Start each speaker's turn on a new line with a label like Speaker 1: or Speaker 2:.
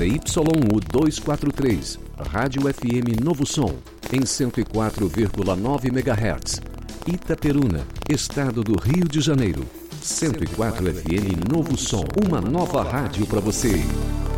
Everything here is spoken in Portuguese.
Speaker 1: ZYU 243, Rádio FM Novo Som, em 104,9 MHz. Itaperuna, Estado do Rio de Janeiro. 104 FM Novo Som, uma nova rádio para você.